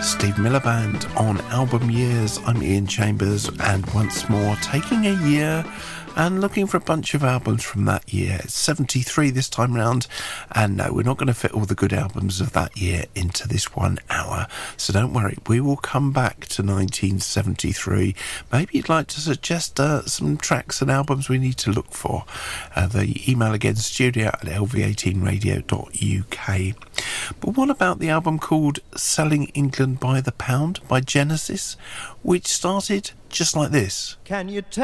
Steve Miller Band on Album Years. I'm Ian Chambers, and once more taking a year and looking for a bunch of albums from that year. It's 73 this time round, and no, we're not going to fit all the good albums of that year into this 1 hour, so don't worry, we will come back to 1973. Maybe you'd like to suggest some tracks and albums we need to look for. The email again, studio@lv18radio.uk. But what about the album called Selling England by the Pound by Genesis, which started just like this? Can you tell